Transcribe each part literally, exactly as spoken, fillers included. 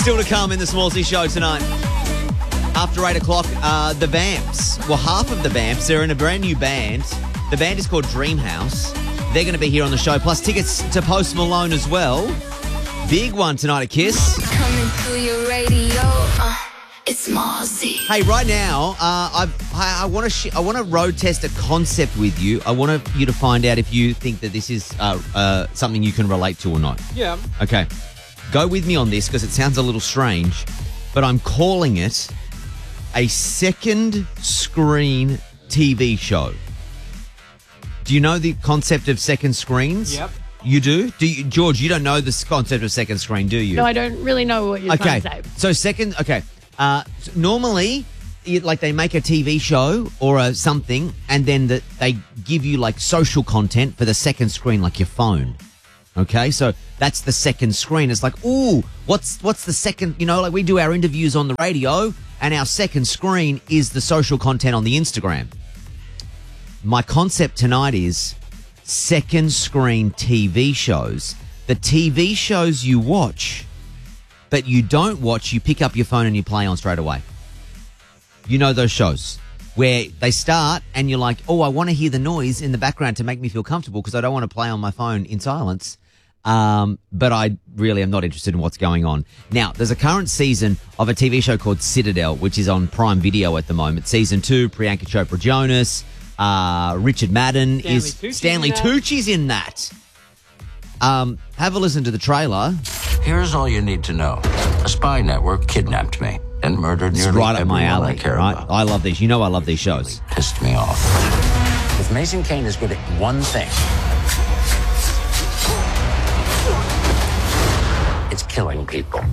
Still to come in the Smallsy Show tonight. After eight o'clock, uh, the Vamps. Well, half of the Vamps, they're in a brand new band. The band is called Dreamhouse. They're going to be here on the show, plus tickets to Post Malone as well. Big one tonight at Kiss. Coming through your radio, uh, it's Smallsy. Hey, right now, uh, I've, I, I want to sh- I want to road test a concept with you. I want you to find out if you think that this is uh, uh, something you can relate to or not. Yeah. Okay. Go with me on this because it sounds a little strange, but I'm calling it a second screen T V show. Do you know the concept of second screens? Yep. You do? Do you, George, you don't know this concept of second screen, do you? No, I don't really know what you're okay. trying to say. So second, okay. Uh, so normally, it, like they make a T V show or a something, and then the, they give you like social content for the second screen, like your phone. Okay, so that's the second screen. It's like, ooh, what's what's the second? You know, like we do our interviews on the radio, and our second screen is the social content on the Instagram. My concept tonight is second screen T V shows. The T V shows you watch, but you don't watch, you pick up your phone and you play on straight away. You know those shows where they start and you're like, oh, I want to hear the noise in the background to make me feel comfortable because I don't want to play on my phone in silence. Um, but I really am not interested in what's going on. Now, there's a current season of a T V show called Citadel, which is on Prime Video at the moment. Season two, Priyanka Chopra Jonas, uh, Richard Madden Stanley is Tucci's Stanley in that. Tucci's in that. Um, have a listen to the trailer. Here's all you need to know. A spy network kidnapped me and murdered It's nearly right up my everyone alley, I care right? about. I love these. You know I love these shows. Pissed me off. If Mason Kane is good at one thing, it's killing people.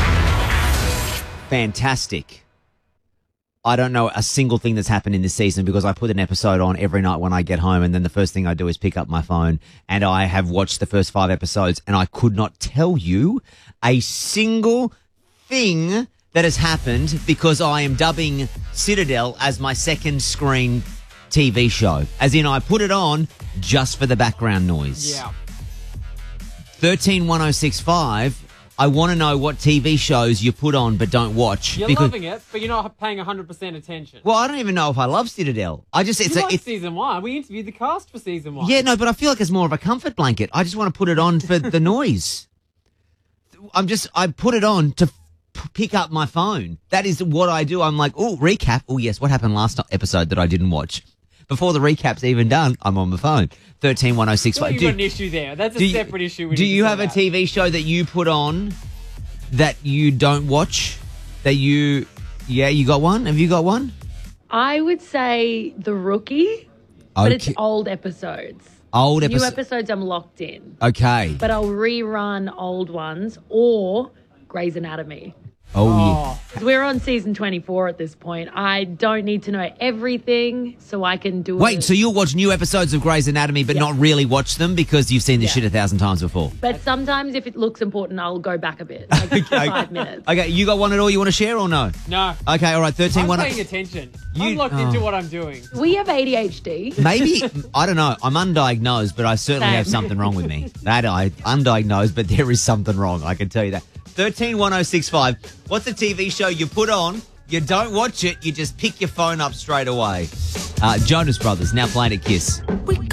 Fantastic. I don't know a single thing that's happened in this season because I put an episode on every night when I get home, and then the first thing I do is pick up my phone, and I have watched the first five episodes, and I could not tell you a single thing that has happened because I am dubbing Citadel as my second screen T V show. As in, I put it on just for the background noise. Yeah. thirteen one oh six five. I want to know what T V shows you put on but don't watch. You're because, loving it, but you're not paying one hundred percent attention. Well, I don't even know if I love Citadel. I just, it's you a, like it's, season one. We interviewed the cast for season one. yeah, no, but I feel like it's more of a comfort blanket. I just want to put it on for the noise. I'm just, I put it on to p- pick up my phone. That is what I do. I'm like, oh, recap. Oh, yes, what happened last episode that I didn't watch? Before the recap's even done, I'm on my phone. thirteen one oh six Well, five. you've got an issue there. That's a do you- separate issue. We Do need to you sort have a out. T V show that you put on that you don't watch? That you, yeah, you got one? Have you got one? I would say The Rookie, but it's Okay. old episodes. Old New episode. episodes I'm locked in, Okay. but I'll rerun old ones or Grey's Anatomy. Oh, yeah. Oh, 'Cause we're on season twenty-four at this point. I don't need to know everything so I can do it. Wait, so you'll watch new episodes of Grey's Anatomy but Yeah. not really watch them because you've seen this Yeah. shit a thousand times before? But sometimes if it looks important, I'll go back a bit, like five minutes. Okay, you got one at all you want to share or no? no. Okay, all right, thirteen I'm one. paying attention. You- I'm locked oh. into what I'm doing. We have A D H D. Maybe, I don't know. I'm undiagnosed, but I certainly Same. have something wrong with me. That I, undiagnosed, but there is something wrong. I can tell you that. thirteen one oh six five. What's a T V show you put on, you don't watch it, you just pick your phone up straight away? Uh, Jonas Brothers, now playing at Kiss. We